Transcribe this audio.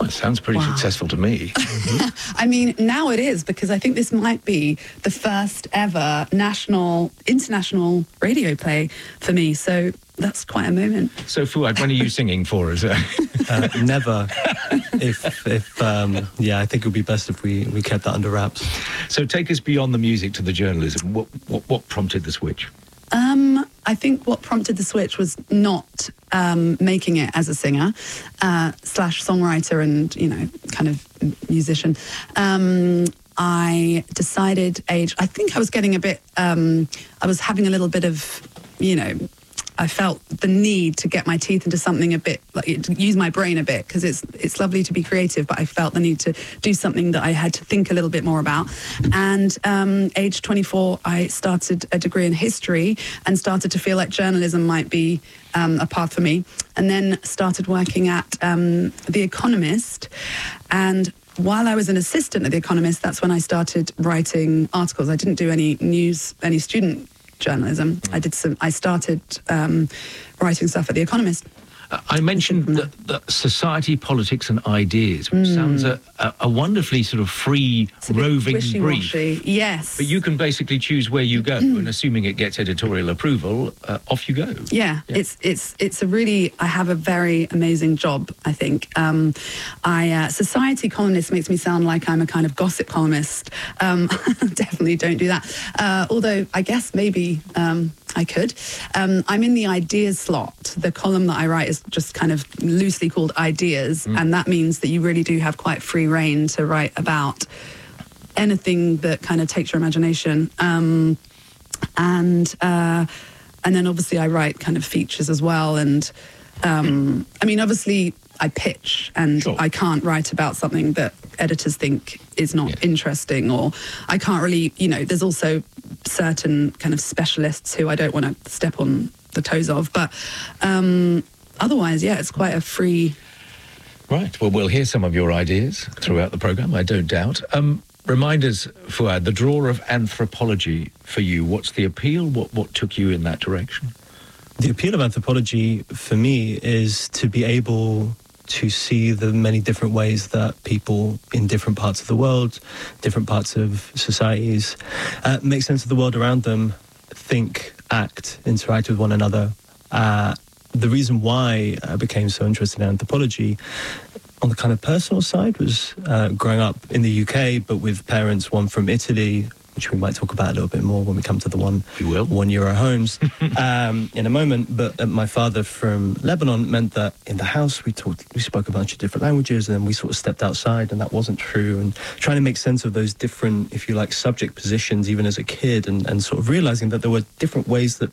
That sounds pretty successful to me. I mean, now it is, because I think this might be the first ever international radio play for me. So that's quite a moment. So, Fouad, when are you singing for us? Never. I think it would be best if we kept that under wraps. So take us beyond the music to the journalism. What prompted the switch? I think what prompted the switch was not making it as a singer / songwriter and, kind of musician. I decided I think I was getting a bit, I was having a little bit of, I felt the need to get my teeth into something a bit, to use my brain a bit, because it's lovely to be creative, but I felt the need to do something that I had to think a little bit more about. And age 24, I started a degree in history and started to feel like journalism might be a path for me. And then started working at The Economist. And while I was an assistant at The Economist, that's when I started writing articles. I didn't do any student journalism. I started writing stuff at The Economist. I mentioned that society, politics and ideas, which sounds a wonderfully sort of free, roving brief. Yes. But you can basically choose where you go, and assuming it gets editorial approval, off you go. Yeah. It's a really, I have a very amazing job, I think. Society columnist makes me sound like I'm a kind of gossip columnist. Definitely don't do that. Although I guess maybe I could. I'm in the ideas slot. The column that I write is just kind of loosely called Ideas, and that means that you really do have quite free rein to write about anything that kind of takes your imagination. And then obviously I write kind of features as well. And I mean, obviously I pitch, and I can't write about something that editors think is not interesting, or I can't really, there's also certain kind of specialists who I don't want to step on the toes of. But otherwise, it's quite a free... Right. Well, we'll hear some of your ideas throughout the programme, I don't doubt. Remind us, Fouad, the draw of anthropology for you. What's the appeal? What took you in that direction? The appeal of anthropology for me is to be able to see the many different ways that people in different parts of the world, different parts of societies, make sense of the world around them, think, act, interact with one another. The reason why I became so interested in anthropology on the kind of personal side was growing up in the UK, but with parents, one from Italy, which we might talk about a little bit more when we come to the 1 euro homes in a moment. But my father from Lebanon meant that in the house we spoke a bunch of different languages, and then we sort of stepped outside and that wasn't true. And trying to make sense of those different, if you like, subject positions even as a kid, and sort of realizing that there were different ways that